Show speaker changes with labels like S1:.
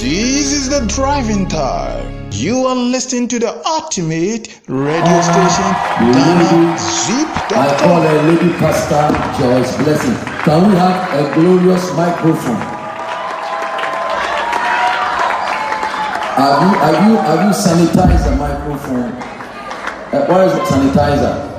S1: This is the driving time. You are listening to the ultimate radio station, DanaZip.com.
S2: I call her Lady Pastor Joyce Blessing. Can we have a glorious microphone? Have you sanitized the microphone? Where is the sanitizer?